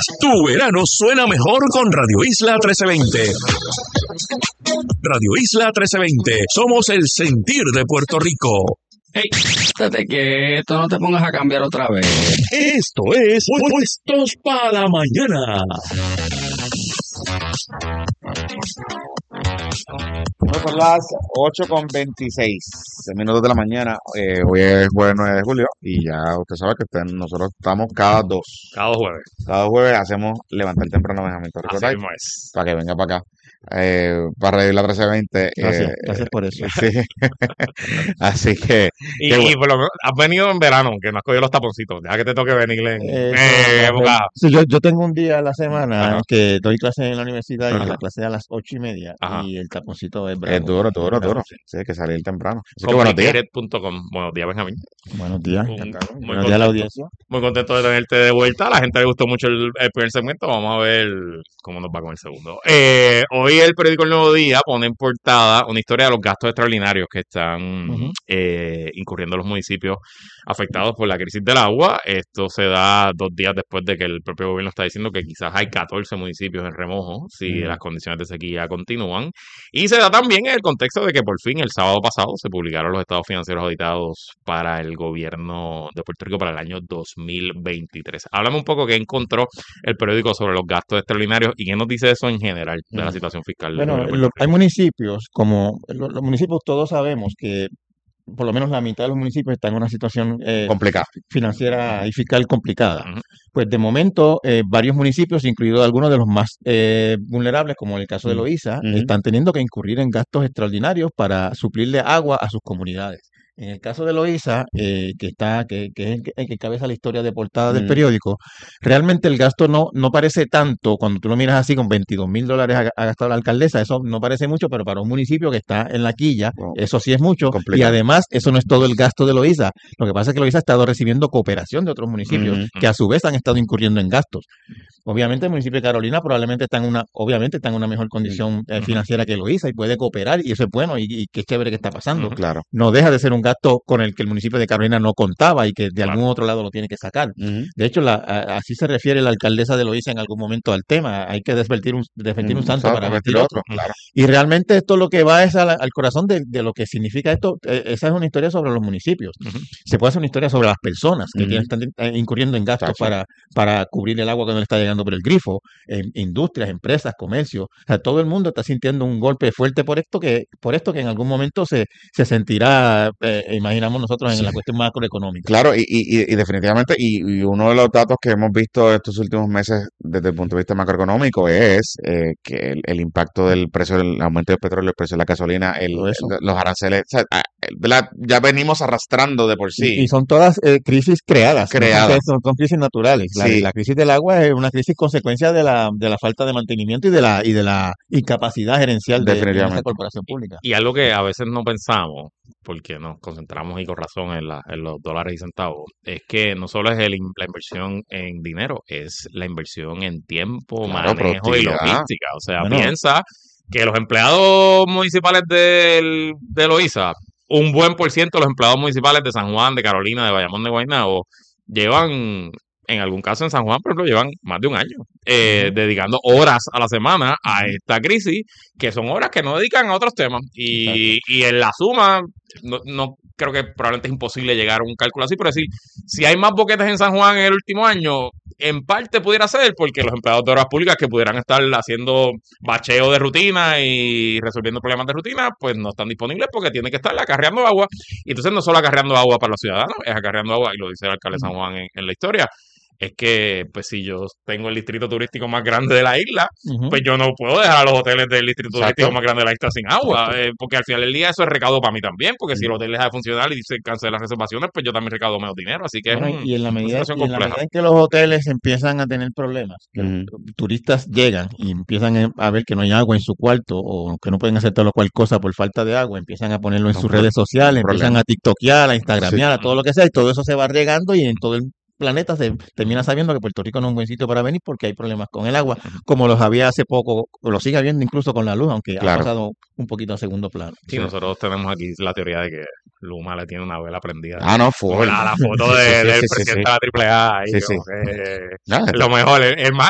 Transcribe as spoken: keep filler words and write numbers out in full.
Tu verano suena mejor con Radio Isla trece veinte. Radio Isla trece veinte. Somos el sentir de Puerto Rico. Hey, estate quieto, no te pongas a cambiar otra vez. Esto es Puestos para la Mañana. Bueno, son las ocho con veintiséis minutos de la mañana. Eh, hoy es jueves nueve de julio y ya usted sabe que usted- nosotros estamos cada dos. Cada jueves. Cada jueves hacemos levantar temprano Benjamín Torrico Así Time mismo es. para que venga para acá. Eh, para reír la trece veinte. Gracias, eh, gracias por eso. Sí. Así que, Y, qué y bueno. por lo menos has venido en verano, que no has cogido los taponcitos. Deja que te toque venir en Eh, eh, no, no, época. sí, yo, yo tengo un día a la semana Ajá. en que doy clases en la universidad y Ajá. la clase es a las ocho y media Ajá. y el taponcito es bravo. Es duro, duro, es bravo, duro. sí. Sí, hay que salir temprano. Así que buenos días. complicated punto com. Buenos días, Benjamín. Buenos días. Un- encantado. muy Buenos días a la contento. audiencia. Muy contento de tenerte de vuelta. A la gente le gustó mucho el, el primer segmento. Vamos a ver cómo nos va con el segundo. Eh, hoy el periódico El Nuevo Día pone en portada una historia de los gastos extraordinarios que están Ujú. eh, incurriendo los municipios afectados por la crisis del agua. Esto se da dos días después de que el propio gobierno está diciendo que quizás hay catorce municipios en remojo si Ujú. las condiciones de sequía continúan. Y se da también en el contexto de que por fin el sábado pasado se publicaron los estados financieros auditados para el gobierno de Puerto Rico para el año dos mil veintitrés. Háblame un poco qué encontró el periódico sobre los gastos extraordinarios y qué nos dice eso en general de la Ujú. situación fiscal de Bueno, Puerto lo- hay Rico. municipios, como lo- los municipios todos sabemos que por lo menos la mitad de los municipios están en una situación eh, Complicado. financiera y fiscal complicada. Ujú. Pues de momento, eh, varios municipios, incluidos algunos de los más eh, vulnerables, como en el caso de Ujú. Loíza, Ujú. están teniendo que incurrir en gastos extraordinarios para suplirle agua a sus comunidades. En el caso de Loíza, eh, que está, que, que es el que, el que cabeza la historia de portada del Ujú. periódico, realmente el gasto no, no parece tanto cuando tú lo miras así con veintidós mil dólares ha, ha gastado la alcaldesa, eso no parece mucho, pero para un municipio que está en la quilla, Wow. eso sí es mucho. Y Complicado. además, eso no es todo el gasto de Loíza. Lo que pasa es que Loíza ha estado recibiendo cooperación de otros municipios Ujú. que a su vez han estado incurriendo en gastos. Obviamente el municipio de Carolina probablemente está en una, obviamente está en una mejor condición eh, Ujú. financiera que Loíza y puede cooperar y eso es bueno y, y qué chévere que está pasando. Ujú. Claro. No deja de ser un gasto con el que el municipio de Carolina no contaba y que de Claro. algún otro lado lo tiene que sacar. Ujú. De hecho, la, a- así se refiere la alcaldesa de Loíza en algún momento al tema. Hay que desvertir un, desvertir un Ujú. santo Sabe, para vestir vestir otro. Claro. Y realmente esto lo que va es a la- al corazón de, de lo que significa esto. Eh, esa es una historia sobre los municipios. Ujú. Se puede hacer una historia sobre las personas que Ujú. tienen, están eh, incurriendo en gastos Tacho. para, para cubrir el agua que no le está llegando por el grifo, eh, industrias, empresas, comercio. O sea, todo el mundo está sintiendo un golpe fuerte por esto que, por esto que en algún momento se, se sentirá, eh, imaginamos nosotros, en Sí. la cuestión macroeconómica. Claro, y, y, y- y definitivamente, y, y uno de los datos que hemos visto estos últimos meses desde el punto de vista macroeconómico es eh, que el, el impacto del precio del aumento del petróleo, el precio de la gasolina, el, Todo eso. el- los aranceles, o sea, ah, ¿verdad? Ya venimos arrastrando de por Y, sí. y son todas eh, crisis creadas, no son, Creadas. son, son crisis naturales. La, Sí. la crisis del agua es una crisis consecuencia de la, de la falta de mantenimiento y de la, y de la incapacidad gerencial de, de nuestra Definitivamente. corporación pública. Y algo que a veces no pensamos, porque nos concentramos y con razón en, la- en los dólares y centavos, es que no solo es el in- la inversión en dinero, es la inversión en tiempo, Claro, manejo y productividad. logística. O sea, Bueno. piensa que los empleados municipales del, de Loíza, un buen por ciento de los empleados municipales de San Juan, de Carolina, de Bayamón, de Guaynabo, llevan, en algún caso en San Juan, por ejemplo, llevan más de un año eh, Ujú. dedicando horas a la semana a esta crisis, que son horas que no dedican a otros temas. Y, y en la suma, no, no creo que probablemente es imposible llegar a un cálculo así, pero decir, si hay más boquetes en San Juan en el último año, en parte pudiera ser porque los empleados de obras públicas que pudieran estar haciendo bacheo de rutina y resolviendo problemas de rutina, pues no están disponibles porque tienen que estar acarreando agua. Y entonces no solo acarreando agua para los ciudadanos, es acarreando agua, y lo dice el alcalde de San Juan en, en la historia, es que, pues, si yo tengo el distrito turístico más grande de la isla, Ujú. pues yo no puedo dejar a los hoteles del distrito Exacto. turístico más grande de la isla sin agua, eh, porque al final del día eso es recaudo para mí también, porque si el hotel deja de funcionar y se cancelan las reservaciones, pues yo también recaudo menos dinero, así que Bueno, es un- y en la una medida, situación y en la compleja. medida en que los hoteles empiezan a tener problemas, que los Ujú. turistas llegan y empiezan a- a ver que no hay agua en su cuarto o que no pueden hacer tal o cual cosa por falta de agua, empiezan a ponerlo en No, sus pro- redes sociales, un empiezan problema. a tiktokear, a Sí. instagramear, a todo lo que sea, y todo eso se va regando y en todo el planeta se termina sabiendo que Puerto Rico no es un buen sitio para venir porque hay problemas con el agua, como los había hace poco, o lo sigue habiendo incluso con la luz, aunque ha Claro. pasado un poquito a segundo plano. Sí, nosotros tenemos aquí la teoría de que Luma le tiene una vela prendida. Ah, no, Como full. la, la foto Sí, de, sí, sí, del sí, sí, presidente sí. de la Triple A ahí, Sí, sí. como que Nada, lo mejor, el, el más,